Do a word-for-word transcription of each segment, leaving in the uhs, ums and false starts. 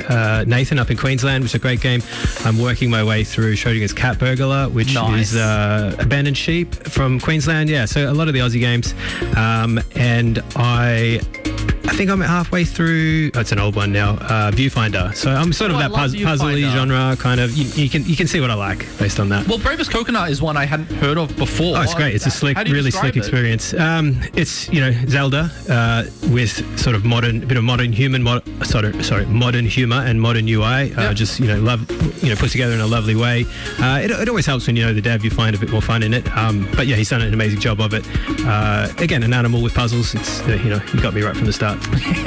uh, Nathan up in Queensland, which is a great game. I'm working my way through Schrodinger's Cat Burglar, which Nice. is uh, Abandoned Sheep from Queensland. Yeah, so a lot of the Aussie games. Um, and I... I think I'm halfway through. Oh, it's an old one now. Uh, Viewfinder. So I'm sort Oh, of I that love puzz- puzzly Viewfinder. genre kind of. You, you can you can see what I like based on that. Well, Bravest Coconut is one I hadn't heard of before. Oh, it's great. It's a slick, How do you really describe slick it? experience. Um, it's, you know, Zelda uh, with sort of modern, a bit of modern human, mod, sorry, sorry, modern humor and modern U I. Uh, Yep. Just, you know, love, you know, put together in a lovely way. Uh, it, it always helps when you know the dev, you find a bit more fun in it. Um, but yeah, he's done an amazing job of it. Uh, again, an animal with puzzles. It's, uh, you know, you got me right from the start.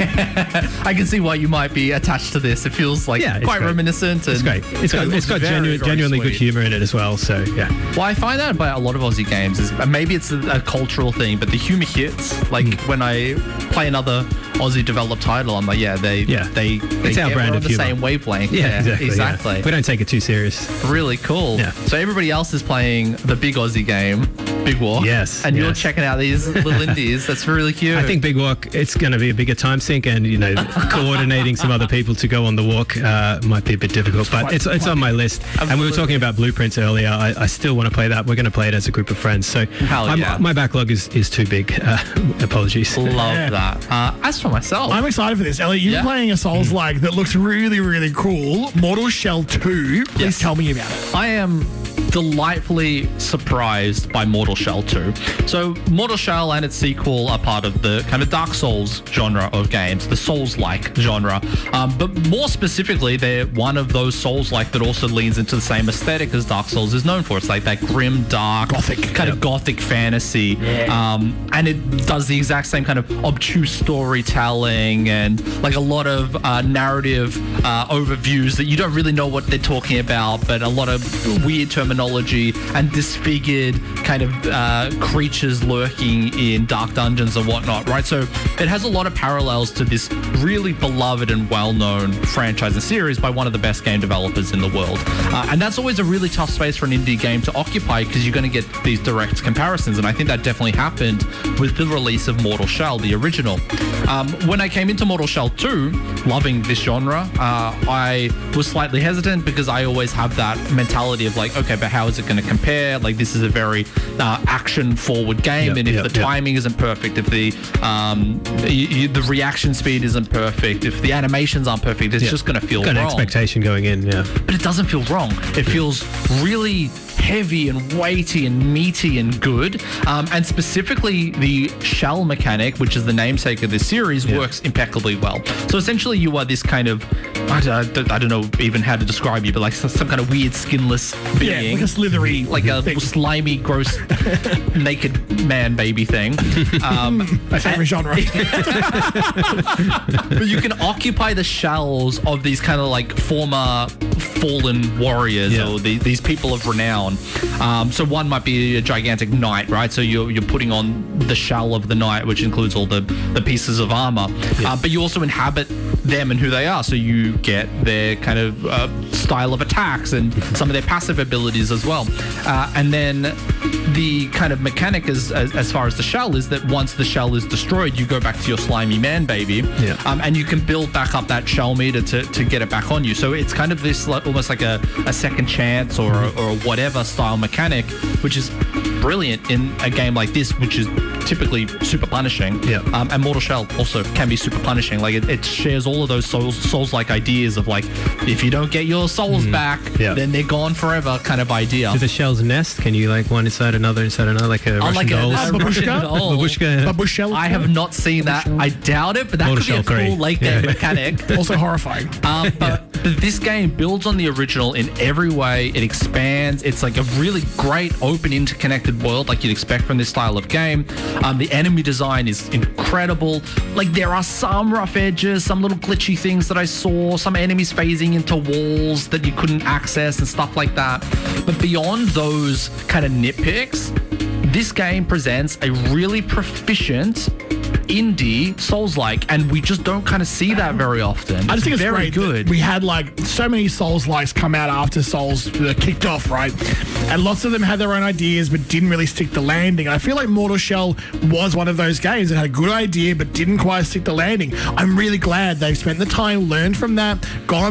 I can see why you might be attached to this. It feels like Yeah, it's quite great. reminiscent. And It's great. It's got, it it's got looks very, genuine, very genuinely good sweet. humor in it as well. So yeah. Well, I find that about a lot of Aussie games is and maybe it's a, a cultural thing, but the humor hits. Like Mm. when I play another Aussie developed title, I'm like, yeah, they, Yeah. they, they It's our get- brand we're on of the humor. same wavelength. Yeah, exactly. yeah. exactly. We don't take it too serious. Really cool. Yeah. So everybody else is playing the big Aussie game, Big Walk. Yes, And you're yes. checking out these little indies. That's really cute. I think Big Walk, it's going to be a bigger time sink, and you know, coordinating some other people to go on the walk uh, might be a bit difficult. But quite- it's it's on my list. And we were Absolutely. talking about Blueprints earlier. I, I still want to play that. We're going to play it as a group of friends. So Hell I'm- yeah. my backlog is is too big. Uh, apologies. Love Yeah. that. Uh, as for myself, I'm excited for this. Elliot, you're Yeah. playing a Souls-like that looks really, really cool. Mortal Shell two. Please Yes. tell me about it. I am delightfully surprised by Mortal Shell two. So Mortal Shell and its sequel are part of the kind of Dark Souls genre of games, the Souls-like genre. Um, but more specifically, they're one of those Souls-like that also leans into the same aesthetic as Dark Souls is known for. It's like that grim, dark, Gothic. kind of gothic fantasy. Um, and it does the exact same kind of obtuse storytelling and like a lot of uh, narrative uh, overviews that you don't really know what they're talking about, but a lot of weird terminology and disfigured kind of uh, creatures lurking in dark dungeons and whatnot, right? So it has a lot of parallels to this really beloved and well-known franchise and series by one of the best game developers in the world. Uh, and that's always a really tough space for an indie game to occupy because you're going to get these direct comparisons. And I think that definitely happened with the release of Mortal Shell, the original. Um, when I came into Mortal Shell two, loving this genre, uh, I was slightly hesitant because I always have that mentality of like, okay, but how is it going to compare? Like, this is a very uh, action-forward game, Yep, and if yep, the yep. timing isn't perfect, if the um, y- y- the reaction speed isn't perfect, if the animations aren't perfect, it's Yeah. just going to feel Got an wrong. expectation going in. Yeah. But it doesn't feel wrong. It feels really heavy and weighty and meaty and good. Um, and specifically, the shell mechanic, which is the namesake of this series, Yeah. works impeccably well. So essentially, you are this kind of, I don't, I don't know even how to describe you, but like some, some kind of weird skinless Yeah, being. like a slithery like a thing. slimy, gross, naked man baby thing. Um, My favorite genre. but you can occupy the shells of these kind of like former fallen warriors Yeah. or the, these people of renown. Um, so one might be a gigantic knight, right? So you're, you're putting on the shell of the knight, which includes all the, the pieces of armor. Uh, but you also inhabit them and who they are. So you get their kind of uh, style of attacks and some of their passive abilities as well. Uh, and then the kind of mechanic as, as as far as the shell is that once the shell is destroyed, you go back to your slimy man baby, Yeah. um, and you can build back up that shell meter to, to get it back on you. So it's kind of this like, almost like a, a second chance or a, or a whatever style mechanic, which is brilliant in a game like this, which is typically super punishing. Yeah. Um, and Mortal Shell also can be super punishing. Like it, it shares all of those souls souls like ideas of like if you don't get your souls back, Yeah. then they're gone forever kind of idea. Do the shells nest? Can you like one inside another inside another like a Oh, Russian like a, doll? a Babushka? Russian doll. Babushka. Babush Shell. I have not seen that. I doubt it, but that Mortal could be a Shell cool three. late Yeah. game mechanic. Also horrifying. Um, but, but this game builds on the original in every way. It expands. It's like a really great, open, interconnected world like you'd expect from this style of game. Um, the enemy design is incredible. Like there are some rough edges, some little glitchy things that I saw, some enemies phasing into walls that you couldn't access and stuff like that. But beyond those kind of nitpicks, this game presents a really proficient indie Souls-like, and we just don't kind of see that very often. I just think it's very great that good. we had like so many Souls likes come out after Souls uh, kicked off, right? And lots of them had their own ideas but didn't really stick the landing. I feel like Mortal Shell was one of those games that had a good idea but didn't quite stick the landing. I'm really glad they've spent the time, learned from that, gone